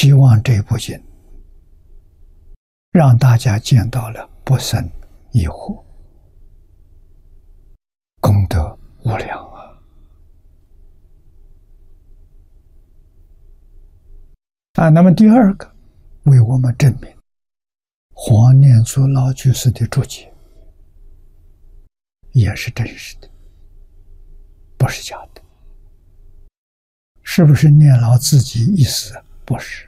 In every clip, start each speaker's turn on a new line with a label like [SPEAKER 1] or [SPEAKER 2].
[SPEAKER 1] 希望这部经让大家见到了不生疑惑，功德无量啊！那么第二个，为我们证明黄念祖老居士的注解也是真实的，不是假的。是不是念老自己意思？不是。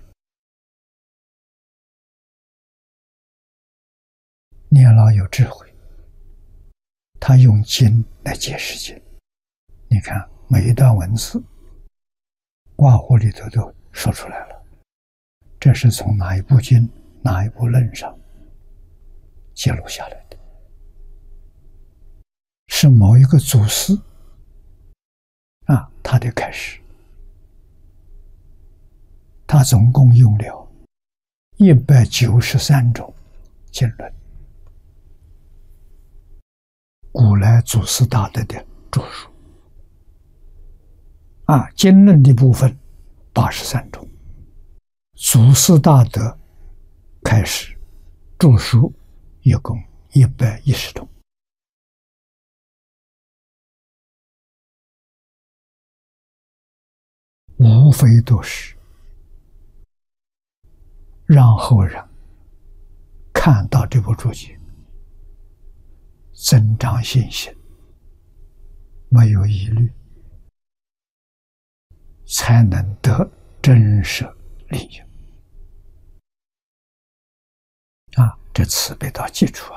[SPEAKER 1] 念老有智慧，他用经来解释经。你看每一段文字挂壶里头都说出来了，这是从哪一部经哪一部论上记录下来的，是某一个祖师他的开始。他总共用了193种经论，古来祖师大德的著述经论的部分83种，祖师大德开始著述一共110种。无非都是让后人看到这部注解，增长信心，没有疑虑，才能得真实利益这慈悲到基础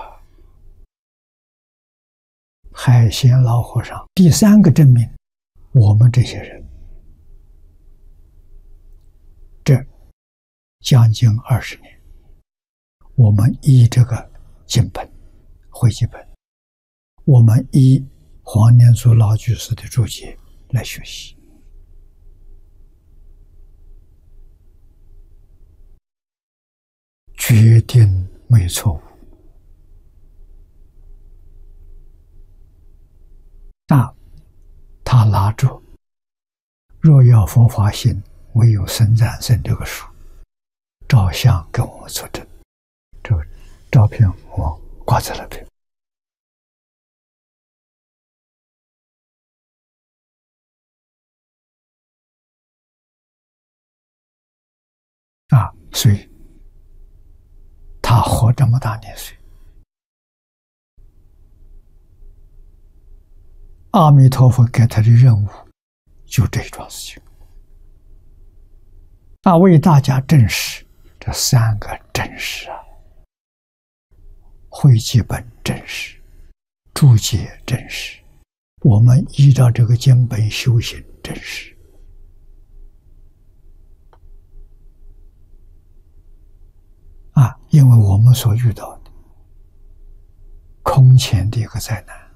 [SPEAKER 1] 海鲜老和尚第三个证明，我们这些人这将近20年，我们依这个经本汇集本，我们依黄念祖老居士的注解来学习，决定没错误。他拿着若要佛法行，唯有僧赞僧这个书照相给我们作证，这个照片我挂在那边所以他活这么大年岁，阿弥陀佛给他的任务就这一桩事情为大家证实这3个真实汇集本真实，注解真实，我们依照这个经本修行真实因为我们所遇到的空前的一个灾难